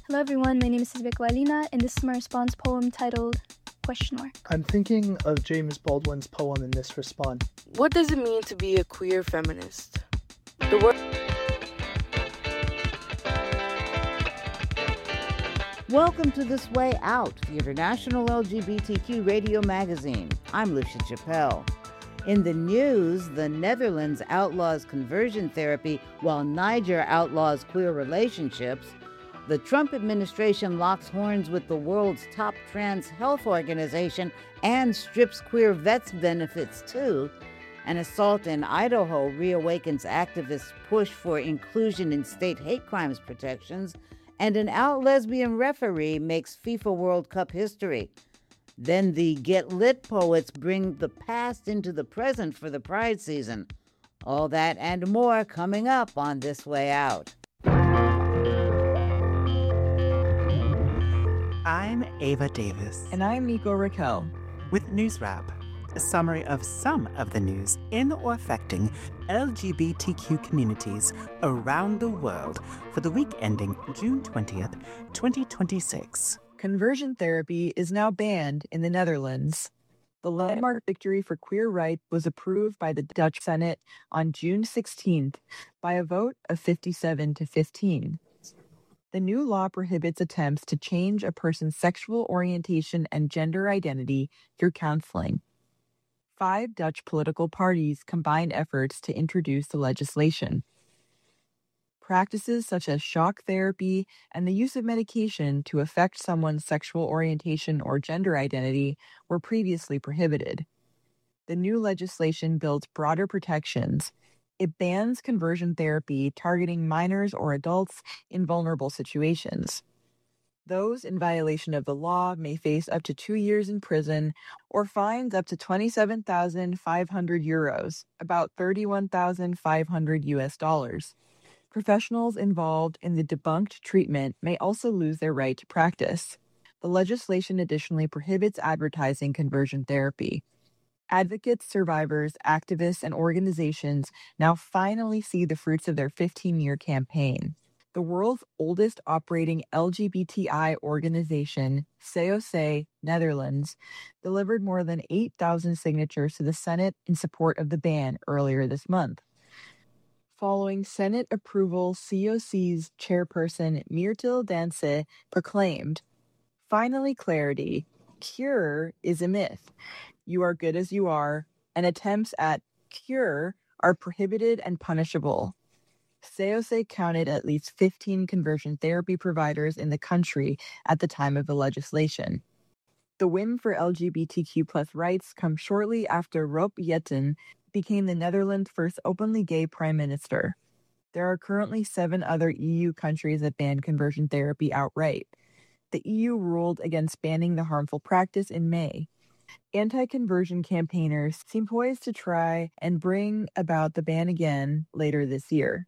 Hello everyone, my name is Isabel Alina, and this is my response poem titled Question Mark. I'm thinking of James Baldwin's poem in this response. What does it mean to be a queer feminist? Welcome to This Way Out, the international LGBTQ radio magazine. I'm Lucia Chappelle. In the news, the Netherlands outlaws conversion therapy while Niger outlaws queer relationships. The Trump administration locks horns with the world's top trans health organization and strips queer vets benefits too. An assault in Idaho reawakens activists' push for inclusion in state hate crimes protections. And an out lesbian referee makes FIFA World Cup history. Then the Get Lit poets bring the past into the present for the Pride season. All that and more coming up on This Way Out. I'm Ava Davis. And I'm Nico Raquel. With News Wrap, a summary of some of the news in or affecting LGBTQ communities around the world for the week ending June 20th, 2026. Conversion therapy is now banned in the Netherlands. The landmark victory for queer rights was approved by the Dutch Senate on June 16th by a vote of 57 to 15. The new law prohibits attempts to change a person's sexual orientation and gender identity through counseling. 5 Dutch political parties combined efforts to introduce the legislation. Practices such as shock therapy and the use of medication to affect someone's sexual orientation or gender identity were previously prohibited. The new legislation builds broader protections. It bans conversion therapy targeting minors or adults in vulnerable situations. Those in violation of the law may face up to 2 years in prison or fines up to 27,500 euros, about $31,500 US. Professionals involved in the debunked treatment may also lose their right to practice. The legislation additionally prohibits advertising conversion therapy. Advocates, survivors, activists, and organizations now finally see the fruits of their 15-year campaign. The world's oldest operating LGBTI organization, COC Netherlands, delivered more than 8,000 signatures to the Senate in support of the ban earlier this month. Following Senate approval, COC's chairperson Myrtil Danse proclaimed, "Finally clarity. Cure is a myth. You are good as you are, and attempts at cure are prohibited and punishable." COC counted at least 15 conversion therapy providers in the country at the time of the legislation. The win for LGBTQ+ rights comes shortly after Rob Jetten became the Netherlands' first openly gay prime minister. There are currently 7 other EU countries that ban conversion therapy outright. The EU ruled against banning the harmful practice in May. Anti-conversion campaigners seem poised to try and bring about the ban again later this year.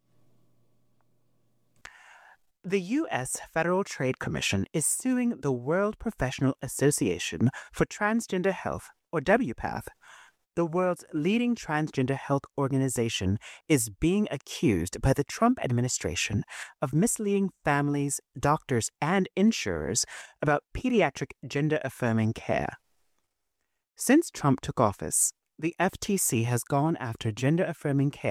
The U.S. Federal Trade Commission is suing the World Professional Association for Transgender Health, or WPATH. The world's leading transgender health organization is being accused by the Trump administration of misleading families, doctors, and insurers about pediatric gender-affirming care. Since Trump took office, the FTC has gone after gender-affirming care